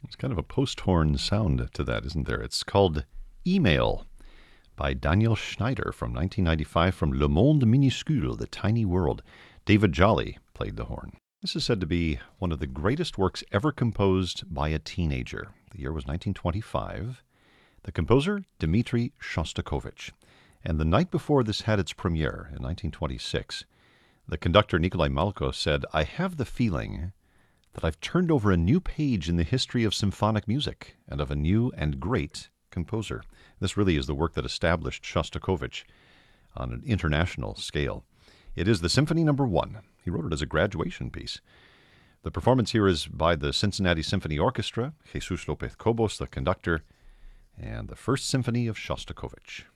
It's kind of a post-horn sound to that, isn't there? It's called Email by Daniel Schneider from 1995 from Le Monde Minuscule, The Tiny World. David Jolly played the horn. This is said to be one of the greatest works ever composed by a teenager. The year was 1925. The composer, Dmitri Shostakovich. And the night before this had its premiere in 1926, the conductor Nikolai Malko said, "I have the feeling that I've turned over a new page in the history of symphonic music and of a new and great composer." This really is the work that established Shostakovich on an international scale. It is the Symphony No. 1. He wrote it as a graduation piece. The performance here is by the Cincinnati Symphony Orchestra, Jesus Lopez Cobos, the conductor, and the First Symphony of Shostakovich.